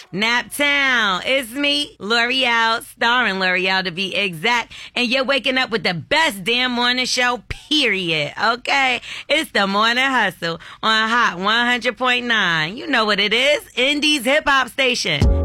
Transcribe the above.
Naptown. It's me, L'Oreal, starring L'Oreal to be exact. And you're waking up with the best damn morning show, period. Okay? It's the Morning Hustle on Hot 100.9. You know what it is. Indie's hip hop station.